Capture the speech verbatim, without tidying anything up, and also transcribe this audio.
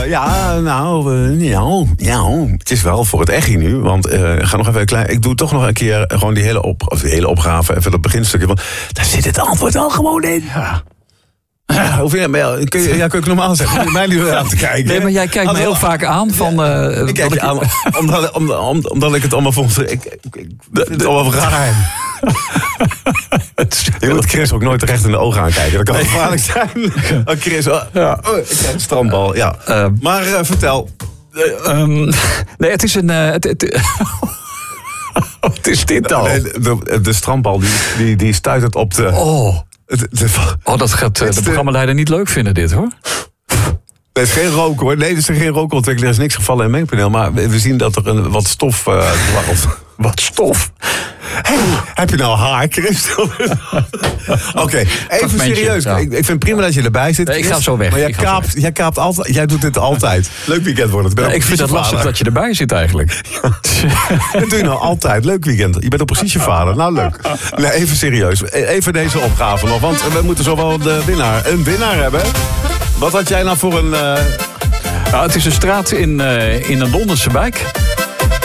Uh, ja, nou, uh, ja, ja, het is wel voor het echi nu. Want uh, ga nog even een klein. Ik doe toch nog een keer gewoon die hele, op, of die hele opgave, even dat beginstukje. Want daar zit het antwoord al gewoon in. Ja. Ja, hoe vind je, ja, kun je, ja, kun je normaal zeggen? Je mij niet aan te kijken. Nee, maar jij kijkt Als me heel vaak aan van. Uh, ik kijk je aan, omdat, omdat, omdat, omdat ik het allemaal vond. Ik, ik, ik vind het allemaal raar. Je moet Chris ook nooit recht in de ogen aankijken. Dat kan nee. gevaarlijk zijn. Oh, Chris, oh, ja. oh, ik krijg een strandbal. Ja. Uh, maar uh, vertel. Uh, um, nee, het is een. Uh, het, het, Wat is dit al? De, de, de strandbal die, die, die stuit het op de. Oh. De, de, oh, dat gaat uh, de, de programmaleider niet leuk vinden, dit hoor. Er is geen rook hoor. Nee, er is geen rookontwikkeling. Er is niks gevallen in het mengpaneel. Maar we zien dat er een, wat stof uh, dwarrelt. Wat stof? Hey, heb je nou haar, Chris? Oké, okay, even serieus. Ja. Ik, ik vind het prima dat je erbij zit. Nee, ik ga zo weg. Maar jij kaapt, jij kaapt altijd. Jij doet dit altijd. Leuk weekend wordt het. Ja, ik vind het lastig vader. dat je erbij zit eigenlijk. Ja. Dat doe je nou altijd. Leuk weekend. Je bent ook precies je vader. Nou, leuk. Nee, even serieus. Even deze opgave nog. Want we moeten zo wel de winnaar, een winnaar hebben. Wat had jij nou voor een... Uh... Nou, het is een straat in, uh, in een Londense wijk.